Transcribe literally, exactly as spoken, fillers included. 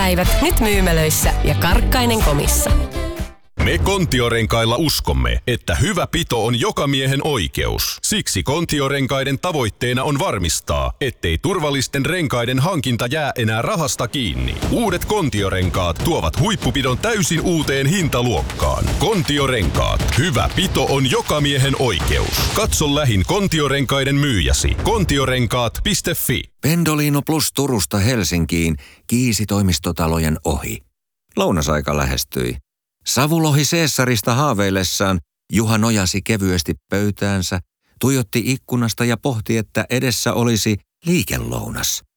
Päivät nyt myymälöissä ja Karkkainen komissa. Me Kontiorenkailla uskomme, että hyvä pito on jokamiehen oikeus. Siksi Kontiorenkaiden tavoitteena on varmistaa, ettei turvallisten renkaiden hankinta jää enää rahasta kiinni. Uudet Kontiorenkaat tuovat huippupidon täysin uuteen hintaluokkaan. Kontiorenkaat. Hyvä pito on jokamiehen oikeus. Katso lähin Kontiorenkaiden myyjäsi. kontiorenkaat piste fi. Pendolino Plus Turusta Helsinkiin kiisi toimistotalojen ohi. Lounasaika lähestyi. Savulohi Caesarista haaveillessaan Juha nojasi kevyesti pöytäänsä, tuijotti ikkunasta ja pohti, että edessä olisi liikelounas.